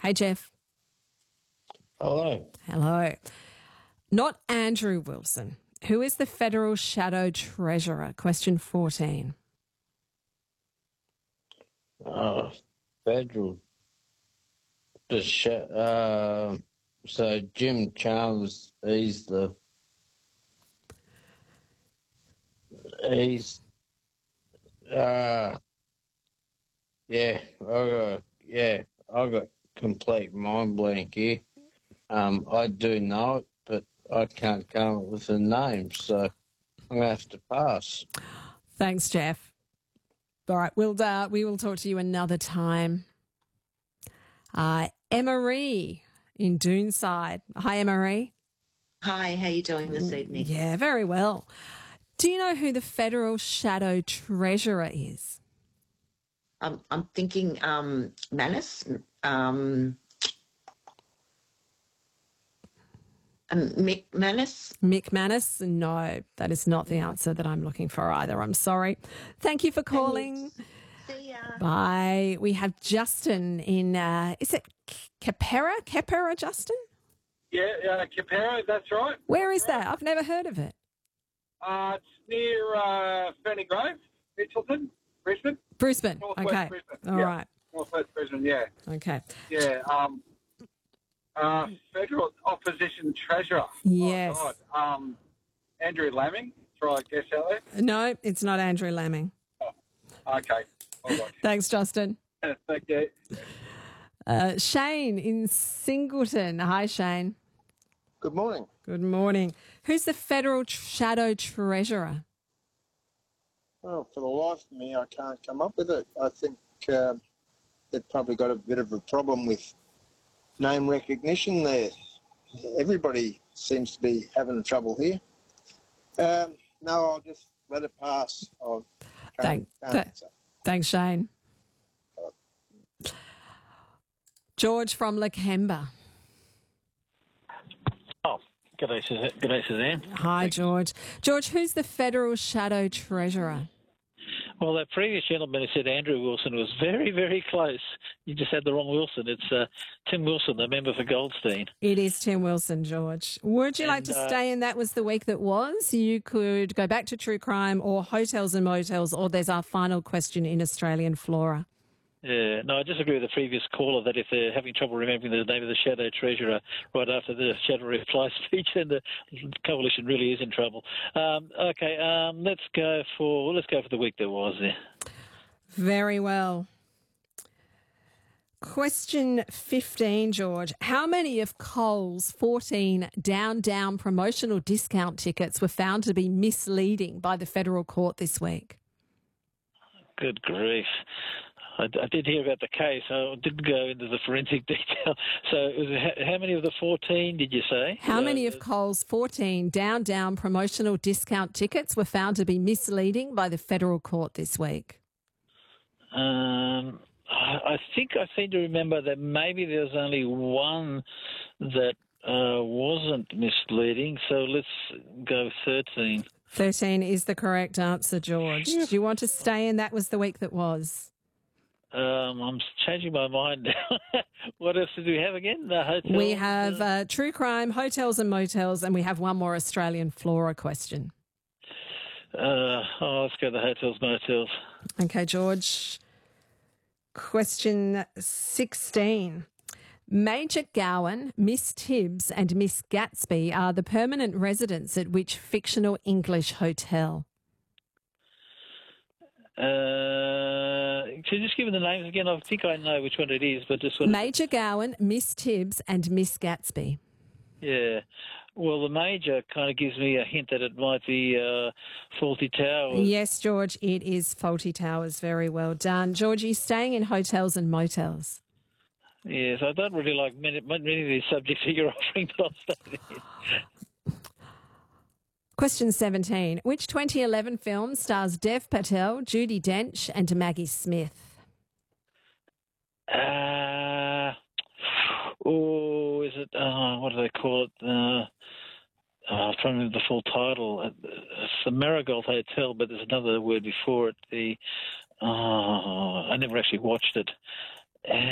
Hey, Jeff. Hello. Hello. Not Andrew Wilson. Who is the federal shadow treasurer? Question 14. Federal. So Jim Chalmers, he's I got complete mind blank here. I do know it, but I can't come up with a name, so I'm going to have to pass. Thanks, Jeff. All right, we will talk to you another time. Emma-Ree in Doonside. Hi, Emma-Ree. Hi, how are you doing this evening? Yeah, very well. Do you know who the federal shadow treasurer is? I'm thinking Manus. Mick Manus? Mick Manus? No, that is not the answer that I'm looking for either. I'm sorry. Thank you for calling. See ya. Bye. We have Justin in, is it Keperra, Justin? Yeah, Keperra, that's right. Where is that? I've never heard of it. It's near Ferny Grove, Mitchelton, Brisbane. Brisbane. Northwest Okay. Brisbane. All yeah. right. Northwest Brisbane, yeah. Okay. Yeah, Federal Opposition Treasurer. Yes. Oh, God. Andrew Laming, try I guess out there. No, it's not Andrew Laming. Oh, okay. All right. Thanks, Justin. Thank you. Shane in Singleton. Hi, Shane. Good morning. Good morning. Who's the federal shadow treasurer? Well, for the life of me, I can't come up with it. I think they've probably got a bit of a problem with name recognition there. Everybody seems to be having trouble here. No, I'll just let it pass. Thanks, Shane. George from Lakemba. Oh, g'day, Suzanne. Hi, George. George, who's the federal shadow treasurer? Well, that previous gentleman who said Andrew Wilson was very, very close. You just had the wrong Wilson. It's Tim Wilson, the member for Goldstein. It is Tim Wilson, George. Would you like to stay in That Was the Week That Was? You could go back to True Crime or Hotels and Motels, or there's our final question in Australian Flora. Yeah, no, I disagree with the previous caller that if they're having trouble remembering the name of the shadow treasurer right after the shadow reply speech, then the coalition really is in trouble. Let's go for the week that was there. Very well. Question 15, George. How many of Coles' 14 down promotional discount tickets were found to be misleading by the federal court this week? Good grief. I did hear about the case. I didn't go into the forensic detail. So it was how many of the 14 did you say? How many of Coles' 14 down promotional discount tickets were found to be misleading by the federal court this week? I think I seem to remember that maybe there was only one that wasn't misleading. So let's go 13. 13 is the correct answer, George. Do you want to stay in That Was the Week That Was? I'm changing my mind now. What else did we have again? The hotel. We have True Crime, Hotels and Motels, and we have one more Australian Flora question. Let's go the Hotels, Motels. Okay, George. Question 16. Major Gowan, Miss Tibbs and Miss Gatsby are the permanent residents at which fictional English hotel? Can you just give me the names again? I think I know which one it is, but just Major Gowan, Miss Tibbs and Miss Gatsby. Yeah. Well, the Major kind of gives me a hint that it might be Fawlty Towers. Yes, George, it is Fawlty Towers. Very well done. George, are you staying in Hotels and Motels? Yes, I don't really like many of these subjects that you're offering, but I'll stay there. Question 17. Which 2011 film stars Dev Patel, Judi Dench and Maggie Smith? Is it, what do they call it? I'm trying to remember the full title. It's the Marigold Hotel, but there's another word before it. I never actually watched it.